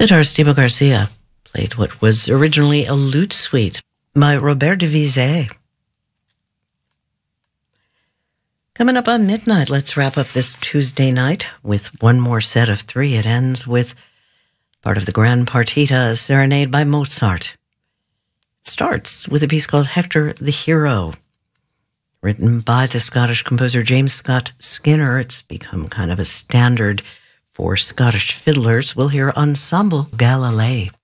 Guitarist Timo Garcia played what was originally a lute suite by Robert de Vizet. Coming up on midnight, let's wrap up this Tuesday night with one more set of three. It ends with part of the Grand Partita, a serenade by Mozart. It starts with a piece called Hector the Hero, written by the Scottish composer James Scott Skinner. It's become kind of a standard for Scottish fiddlers. We'll hear Ensemble Galilei.